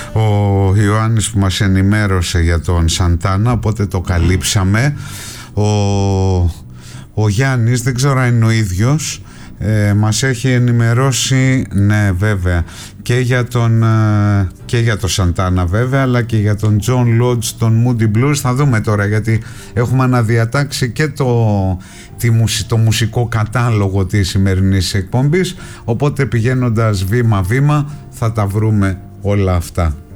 ο Ιωάννης που μας ενημέρωσε για τον Σαντάνα, οπότε το καλύψαμε. Ο Γιάννης, δεν ξέρω αν είναι ο ίδιος, μας έχει ενημερώσει, ναι βέβαια, και για τον Σαντάνα βέβαια, αλλά και για τον John Lodge, τον Moody Blues. Θα δούμε τώρα, γιατί έχουμε αναδιατάξει και το μουσικό κατάλογο της σημερινής εκπομπής, οπότε πηγαίνοντας βήμα-βήμα θα τα βρούμε όλα αυτά.